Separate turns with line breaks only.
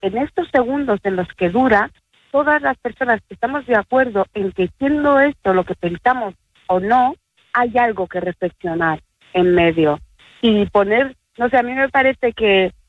en estos segundos en los que dura, todas las personas que estamos de acuerdo en que siendo esto lo que pensamos o no, hay algo que reflexionar en medio. Y poner, no sé, a mí me parece que